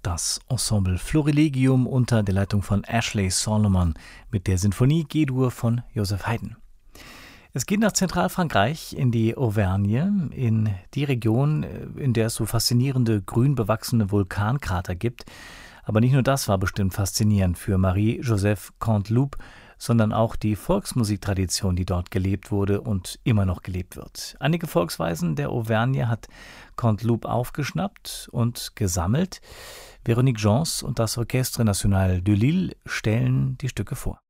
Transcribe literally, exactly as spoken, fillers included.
das Ensemble Florilegium unter der Leitung von Ashley Solomon mit der Sinfonie G-Dur von Joseph Haydn. Es geht nach Zentralfrankreich in die Auvergne, in die Region, in der es so faszinierende grün bewachsene Vulkankrater gibt. Aber nicht nur das war bestimmt faszinierend für Marie-Joseph Canteloup, sondern auch die Volksmusiktradition, die dort gelebt wurde und immer noch gelebt wird. Einige Volksweisen der Auvergne hat Canteloup aufgeschnappt und gesammelt. Véronique Gens und das Orchestre National de Lille stellen die Stücke vor.